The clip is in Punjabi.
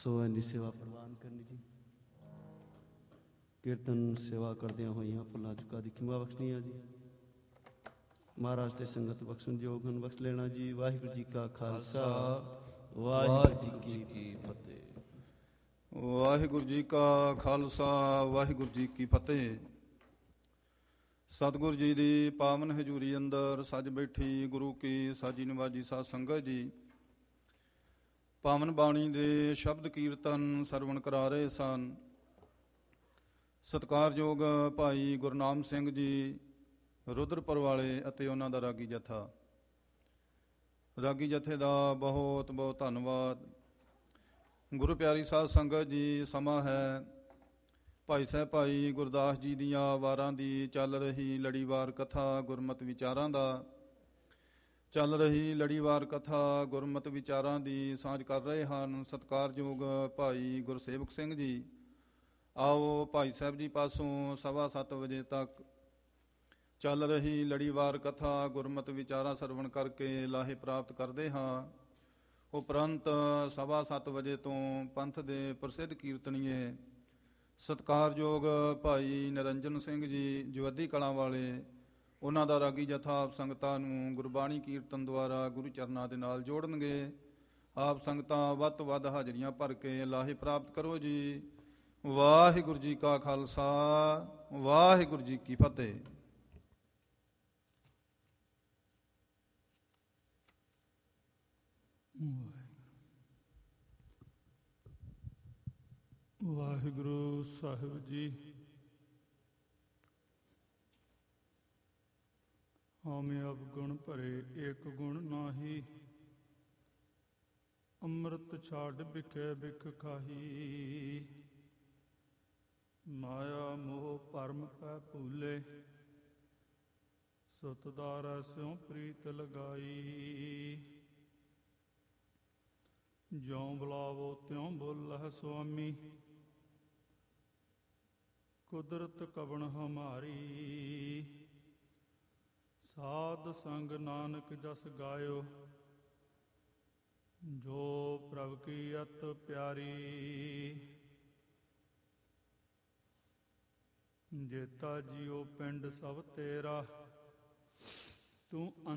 ਸੋ ਇੰਨੀ ਸੇਵਾ ਪ੍ਰਵਾਨ ਕਰਨੀ ਜੀ। ਕੀਰਤਨ ਸੇਵਾ ਕਰਦਿਆਂ ਹੋਈਆਂ ਭੁੱਲਾਂ ਚੁੱਕਾਂ ਦੀ ਖਿਮਾ ਬਖਸ਼ਣੀ ਆ ਜੀ। ਮਹਾਰਾਜ ਤੇ ਸੰਗਤ ਬਖਸ਼ਣ ਯੋਗ ਹਨ, ਬਖਸ਼ ਲੈਣਾ ਜੀ। ਵਾਹਿਗੁਰੂ ਜੀ ਕਾ ਖਾਲਸਾ, ਵਾਹਿਗੁਰੂ ਜੀ ਕੀ ਫਤਿਹ। ਵਾਹਿਗੁਰੂ ਜੀ ਕਾ ਖਾਲਸਾ, ਵਾਹਿਗੁਰੂ ਜੀ ਕੀ ਫਤਿਹ। ਸਤਿਗੁਰੂ ਜੀ ਦੀ ਪਾਵਨ ਹਜ਼ੂਰੀ ਅੰਦਰ ਸੱਜ ਬੈਠੀ ਗੁਰੂ ਕੀ ਸਾਜੀ ਨਿਵਾਜੀ ਸਾਧ ਸੰਗਤ ਜੀ, ਪਾਵਨ ਬਾਣੀ ਦੇ ਸ਼ਬਦ ਕੀਰਤਨ ਸਰਵਣ ਕਰਾ ਰਹੇ ਸਨ। ਸਤਿਕਾਰਯੋਗ ਭਾਈ ਗੁਰਨਾਮ ਸਿੰਘ ਜੀ ਰੁਦਰਪੁਰ ਵਾਲੇ ਅਤੇ ਉਹਨਾਂ ਦਾ ਰਾਗੀ ਜਥਾ, ਰਾਗੀ ਜਥੇ ਦਾ ਬਹੁਤ ਬਹੁਤ ਧੰਨਵਾਦ। ਗੁਰੂ ਪਿਆਰੀ ਸਾਧ ਸੰਗਤ ਜੀ, ਸਮਾਂ ਹੈ ਭਾਈ ਸਾਹਿਬ ਭਾਈ ਗੁਰਦਾਸ ਜੀ ਦੀਆਂ ਵਾਰਾਂ ਦੀ ਚੱਲ ਰਹੀ ਲੜੀਵਾਰ ਕਥਾ ਗੁਰਮਤ ਵਿਚਾਰਾਂ ਦਾ, ਚੱਲ ਰਹੀ ਲੜੀਵਾਰ ਕਥਾ ਗੁਰਮਤ ਵਿਚਾਰਾਂ ਦੀ ਸਾਂਝ ਕਰ ਰਹੇ ਹਨ ਸਤਿਕਾਰਯੋਗ ਭਾਈ ਗੁਰਸੇਵਕ ਸਿੰਘ ਜੀ। ਆਓ ਭਾਈ ਸਾਹਿਬ ਜੀ ਪਾਸੋਂ 7:15 ਵਜੇ ਤੱਕ ਚੱਲ ਰਹੀ ਲੜੀਵਾਰ ਕਥਾ ਗੁਰਮਤ ਵਿਚਾਰਾਂ ਸਰਵਣ ਕਰਕੇ ਲਾਹੇ ਪ੍ਰਾਪਤ ਕਰਦੇ ਹਾਂ। ਉਪਰੰਤ 7:15 ਵਜੇ ਤੋਂ ਪੰਥ ਦੇ ਪ੍ਰਸਿੱਧ ਕੀਰਤਨੀਏ ਸਤਿਕਾਰਯੋਗ ਭਾਈ ਨਿਰੰਜਨ ਸਿੰਘ ਜੀ ਜਵੱਦੀ ਕਲਾਂ ਵਾਲੇ, ਉਹਨਾਂ ਦਾ ਰਾਗੀ ਜਥਾ ਆਪ ਸੰਗਤਾਂ ਨੂੰ ਗੁਰਬਾਣੀ ਕੀਰਤਨ ਦੁਆਰਾ ਗੁਰੂ ਚਰਨਾਂ ਦੇ ਨਾਲ ਜੋੜਨਗੇ। ਆਪ ਸੰਗਤਾਂ ਵੱਧ ਤੋਂ ਵੱਧ ਹਾਜ਼ਰੀਆਂ ਭਰ ਕੇ ਲਾਹੇ ਪ੍ਰਾਪਤ ਕਰੋ ਜੀ। ਵਾਹਿਗੁਰੂ ਜੀ ਕਾ ਖਾਲਸਾ, ਵਾਹਿਗੁਰੂ ਜੀ ਕੀ ਫਤਿਹ। ਵਾਹਿਗੁਰੂ ਸਾਹਿਬ ਜੀ, ਹਉਮੈ ਅਵਗੁਣ ਭਰੇ ਏਕ ਗੁਣ ਨਾਹੀ, ਅੰਮ੍ਰਿਤ ਛਾਡ ਬਿਖੇ ਬਿਖ ਖਾਹੀ। ਮਾਇਆ ਮੋਹ ਭਰਮ ਪੈ ਭੂਲੇ, ਸਤਿ ਰਸਿਉ ਪ੍ਰੀਤ ਲਗਾਈ। ਜਿਉ ਬੁਲਾਵੋ ਤਿਉ ਬੋਲਹਿ ਸੁਆਮੀ, ਕੁਦਰਤ ਕਵਣ ਹਮਾਰੀ। ਸਾਧ ਸੰਗ ਨਾਨਕ ਜਸ ਗਾਇਓ, ਜੋ ਪ੍ਰਭ ਕੀ ਅਤ ਪਿਆਰੀ। ਜੇਤਾ ਜੀਓ ਪਿੰਡ ਸਭ ਤੇਰਾ, ਤੂੰ